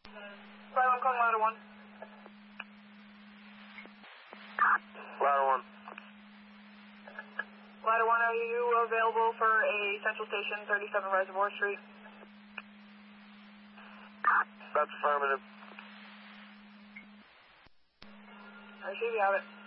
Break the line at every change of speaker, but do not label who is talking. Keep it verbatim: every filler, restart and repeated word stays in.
Ladder one, calling ladder one.
Ladder one.
Ladder one, are you available for a Central Station, thirty-seven Reservoir Street?
That's affirmative.
I see you have it.